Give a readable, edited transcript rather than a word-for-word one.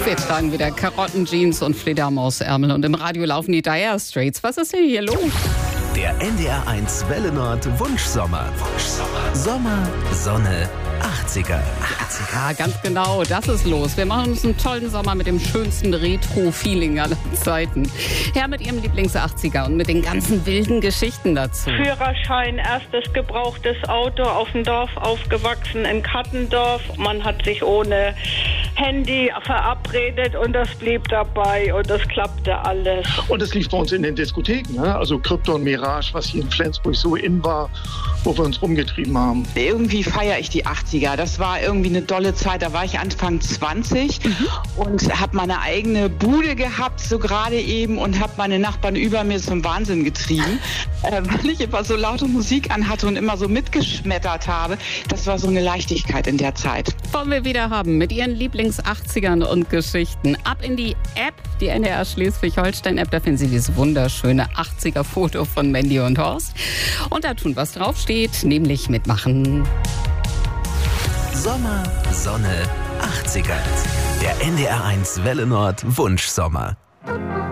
Wir tragen wieder Karottenjeans und Fledermausärmel und im Radio laufen die Dire Straits. Was ist denn hier los? Der NDR1 Welle Nord Wunschsommer. Sommer, Sonne, 80er. Ja, ganz genau, das ist los. Wir machen uns einen tollen Sommer mit dem schönsten Retro-Feeling aller Zeiten. Her mit Ihrem Lieblings-80er und mit den ganzen wilden Geschichten dazu. Führerschein, erstes gebrauchtes Auto, auf dem Dorf aufgewachsen, in Kattendorf. Man hat sich ohne Handy verabredet und das blieb dabei und das klappte alles. Und es lief bei uns in den Diskotheken, ne? Also Krypton, Mirage, was hier in Flensburg so in war, wo wir uns rumgetrieben haben. Irgendwie feiere ich die 80er. Das war irgendwie eine dolle Zeit. Da war ich Anfang 20 und habe meine eigene Bude gehabt, so gerade eben, und habe meine Nachbarn über mir zum Wahnsinn getrieben, weil ich immer so laute Musik anhatte und immer so mitgeschmettert habe. Das war so eine Leichtigkeit in der Zeit. Wollen wir wieder haben mit Ihren Lieblings-80ern und Geschichten. Ab in die App, die NDR Schleswig-Holstein-App, da finden Sie dieses wunderschöne 80er-Foto von Mandy und Horst. Und da tun, was draufsteht, nämlich mitmachen. Sommer, Sonne, 80er. Der NDR1 Welle Nord Wunschsommer.